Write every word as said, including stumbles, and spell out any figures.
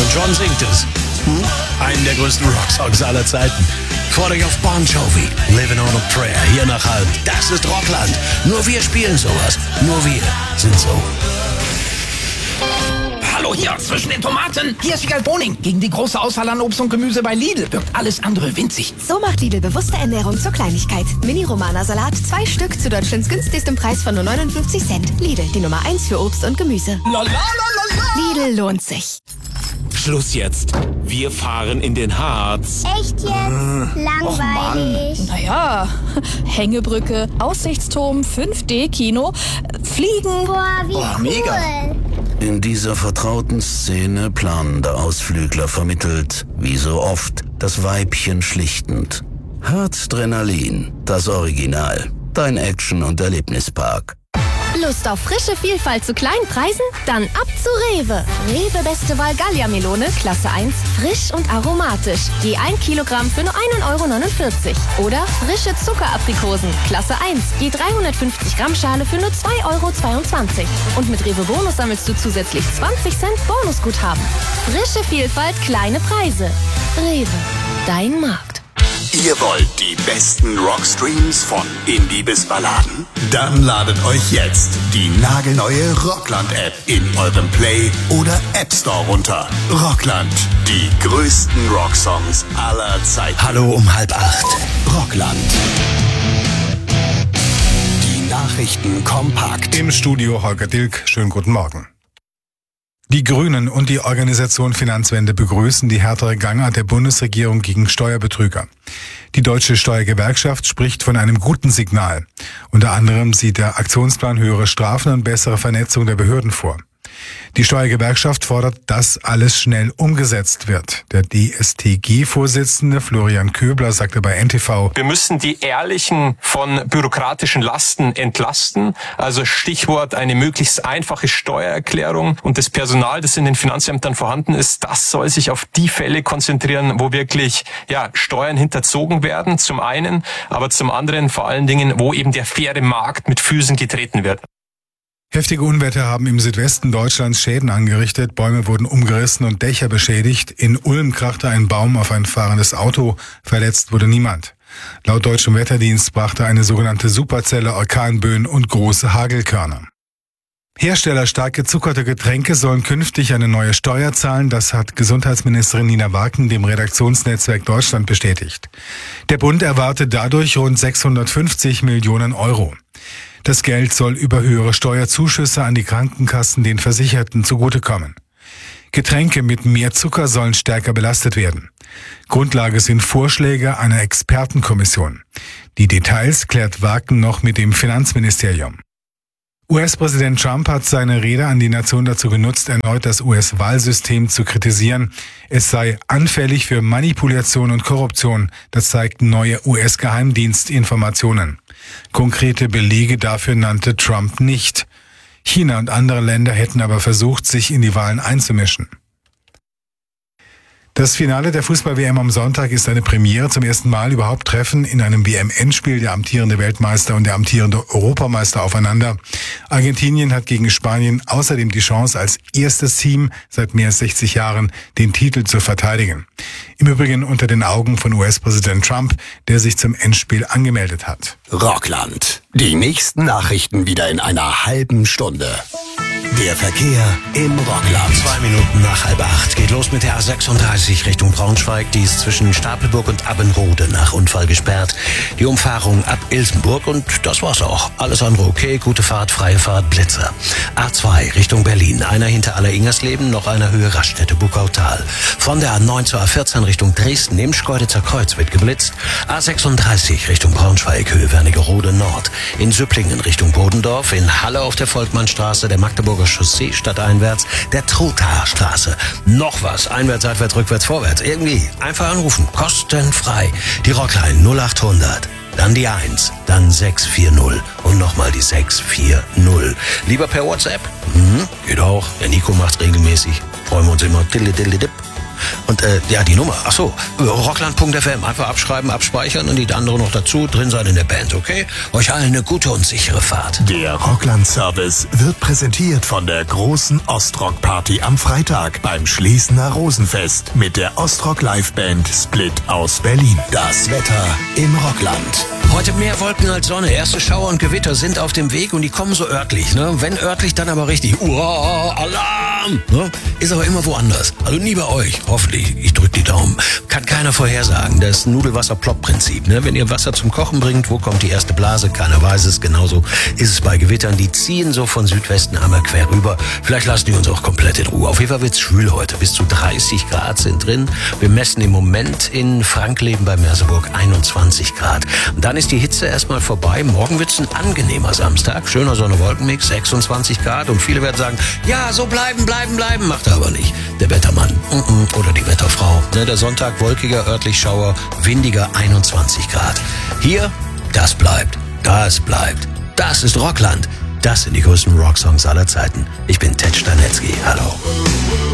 John singt es. Hm? Einen der größten Rocksongs aller Zeiten. Freut euch auf Bon Jovi, Living on a Prayer, hier nach Halb. Das ist Rockland. Nur wir spielen sowas. Nur wir sind so. Hallo hier, zwischen den Tomaten. Hier ist Wiegald Boning. Gegen die große Auswahl an Obst und Gemüse bei Lidl wirkt alles andere winzig. So macht Lidl bewusste Ernährung zur Kleinigkeit. Mini-Romana-Salat, zwei Stück zu Deutschlands günstigstem Preis von nur neunundfünfzig Cent. Lidl, die Nummer eins für Obst und Gemüse. La, la, la, la, la. Lidl lohnt sich. Schluss jetzt. Wir fahren in den Harz. Echt jetzt? Äh, Langweilig. Naja, Hängebrücke, Aussichtsturm, fünf D Kino, Fliegen. Boah, wie Boah, cool. mega. In dieser vertrauten Szene planender Ausflügler vermittelt, wie so oft, das Weibchen schlichtend. Harzdrenalin, das Original. Dein Action- und Erlebnispark. Lust auf frische Vielfalt zu kleinen Preisen? Dann ab zu Rewe. Rewe Beste Wahl Gallia-Melone, Klasse eins, frisch und aromatisch. Je ein Kilogramm für nur ein Euro neunundvierzig. Oder frische Zuckeraprikosen, Klasse eins, je dreihundertfünfzig Gramm Schale für nur zwei Euro zweiundzwanzig. Und mit Rewe Bonus sammelst du zusätzlich zwanzig Cent Bonusguthaben. Frische Vielfalt, kleine Preise. Rewe, dein Markt. Ihr wollt die besten Rockstreams von Indie bis Balladen? Dann ladet euch jetzt die nagelneue Rockland-App in eurem Play- oder App Store runter. Rockland, die größten Rocksongs aller Zeiten. Hallo um halb acht. Rockland. Die Nachrichten kompakt. Im Studio Holger Dilk. Schönen guten Morgen. Die Grünen und die Organisation Finanzwende begrüßen die härtere Gangart der Bundesregierung gegen Steuerbetrüger. Die Deutsche Steuergewerkschaft spricht von einem guten Signal. Unter anderem sieht der Aktionsplan höhere Strafen und bessere Vernetzung der Behörden vor. Die Steuergewerkschaft fordert, dass alles schnell umgesetzt wird. Der D S T G-Vorsitzende Florian Köbler sagte bei N T V: Wir müssen die Ehrlichen von bürokratischen Lasten entlasten. Also Stichwort eine möglichst einfache Steuererklärung. Und das Personal, das in den Finanzämtern vorhanden ist, das soll sich auf die Fälle konzentrieren, wo wirklich ja Steuern hinterzogen werden, zum einen, aber zum anderen vor allen Dingen, wo eben der faire Markt mit Füßen getreten wird. Heftige Unwetter haben im Südwesten Deutschlands Schäden angerichtet. Bäume wurden umgerissen und Dächer beschädigt. In Ulm krachte ein Baum auf ein fahrendes Auto. Verletzt wurde niemand. Laut deutschem Wetterdienst brachte eine sogenannte Superzelle Orkanböen und große Hagelkörner. Hersteller stark gezuckerte Getränke sollen künftig eine neue Steuer zahlen. Das hat Gesundheitsministerin Nina Waken dem Redaktionsnetzwerk Deutschland bestätigt. Der Bund erwartet dadurch rund sechshundertfünfzig Millionen Euro. Das Geld soll über höhere Steuerzuschüsse an die Krankenkassen den Versicherten zugutekommen. Getränke mit mehr Zucker sollen stärker belastet werden. Grundlage sind Vorschläge einer Expertenkommission. Die Details klärt Waken noch mit dem Finanzministerium. U S-Präsident Trump hat seine Rede an die Nation dazu genutzt, erneut das U S-Wahlsystem zu kritisieren. Es sei anfällig für Manipulation und Korruption. Das zeigten neue U S-Geheimdienstinformationen. Konkrete Belege dafür nannte Trump nicht. China und andere Länder hätten aber versucht, sich in die Wahlen einzumischen. Das Finale der Fußball-W M am Sonntag ist eine Premiere. Zum ersten Mal überhaupt treffen in einem W M-Endspiel der amtierende Weltmeister und der amtierende Europameister aufeinander. Argentinien hat gegen Spanien außerdem die Chance, als erstes Team seit mehr als sechzig Jahren den Titel zu verteidigen. Im Übrigen unter den Augen von U S-Präsident Trump, der sich zum Endspiel angemeldet hat. Rockland. Die nächsten Nachrichten wieder in einer halben Stunde. Der Verkehr im Rockland. Zwei Minuten nach halb acht geht los mit der A sechsunddreißig Richtung Braunschweig. Die ist zwischen Stapelburg und Abbenrode nach Unfall gesperrt. Die Umfahrung ab Ilsenburg und das war's auch. Alles andere okay, gute Fahrt, freie Fahrt, Blitzer. A zwei Richtung Berlin. Einer hinter Aller-Ingersleben, noch einer Höhe Raststätte Buckautal. Von der A neun zur A vierzehn Richtung Dresden im Schkeuditzer Kreuz wird geblitzt. A sechsunddreißig Richtung Braunschweig, Höhe Wernigerode Nord. In Süpplingen Richtung Bodendorf. In Halle auf der Volkmannstraße, der Magdeburger Chaussee stadteinwärts, der Trothaarstraße. Noch was, einwärts, seitwärts, rückwärts, vorwärts. Irgendwie einfach anrufen, kostenfrei. Die Rockline null achthundert, dann die eins, dann sechs vier null und nochmal die sechs vier null. Lieber per WhatsApp? Mhm, geht auch. Der Nico macht's regelmäßig. Freuen wir uns immer. Dille, dille, dipp. Und äh, ja, die Nummer, ach so, rockland punkt f m, einfach abschreiben, abspeichern und die andere noch dazu, drin sein in der Band, okay? Euch allen eine gute und sichere Fahrt. Der Rockland-Service wird präsentiert von der großen Ostrock-Party am Freitag beim Schlesiener Rosenfest mit der Ostrock-Liveband Split aus Berlin. Das Wetter im Rockland. Heute mehr Wolken als Sonne. Erste Schauer und Gewitter sind auf dem Weg und die kommen so örtlich. Ne? Wenn örtlich, dann aber richtig. Uah, Alarm! Ne? Ist aber immer woanders. Also nie bei euch. Hoffentlich. Ich drück die Daumen. Kann keiner vorhersagen. Das Nudelwasser-Plop-Prinzip. Ne? Wenn ihr Wasser zum Kochen bringt, wo kommt die erste Blase? Keiner weiß es. Genauso ist es bei Gewittern. Die ziehen so von Südwesten einmal quer rüber. Vielleicht lassen die uns auch komplett in Ruhe. Auf jeden Fall wird's schwül heute. Bis zu dreißig Grad sind drin. Wir messen im Moment in Frankleben bei Merseburg einundzwanzig Grad. Und dann ist die Hitze erstmal vorbei. Morgen wird's ein angenehmer Samstag. Schöner Sonne-Wolkenmix, sechsundzwanzig Grad. Und viele werden sagen, ja, so bleiben, bleiben, bleiben. Macht er aber nicht. Der Wettermann oder die Wetterfrau. Der Sonntag wolkiger, örtlich Schauer, windiger einundzwanzig Grad. Hier, das bleibt, das bleibt. Das ist Rockland. Das sind die größten Rocksongs aller Zeiten. Ich bin Ted Stanetzky. Hallo.